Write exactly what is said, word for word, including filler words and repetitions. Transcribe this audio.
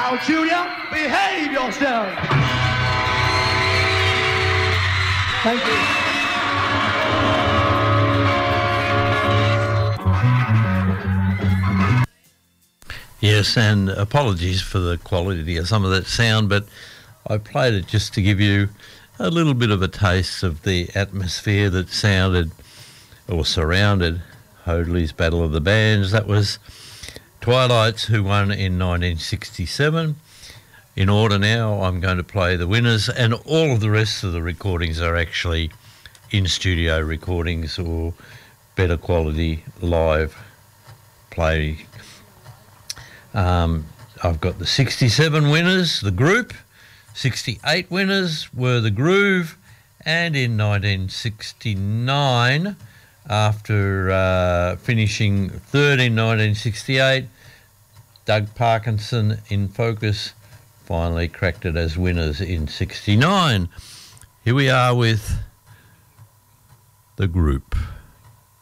Now, Junior, behave yourself. Thank you. Yes, and apologies for the quality of some of that sound, but I played it just to give you a little bit of a taste of the atmosphere that sounded or surrounded Hoadley's Battle of the Bands. That was Twilights, who won in nineteen sixty-seven. In order now, I'm going to play the winners, and all of the rest of the recordings are actually in-studio recordings or better quality live play. Um, I've got the sixty-seven winners, the group. sixty-eight winners were the Groove, and in nineteen sixty-nine, after uh, finishing third in nineteen sixty-eight, Doug Parkinson in Focus finally cracked it as winners in sixty-nine. Here we are with the group.